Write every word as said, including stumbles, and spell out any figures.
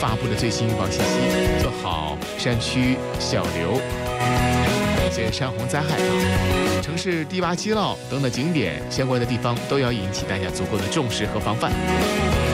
发布的最新预报信息，做好山区小流、一些山洪灾害啊、城市低洼积涝等等景点相关的地方，都要引起大家足够的重视和防范。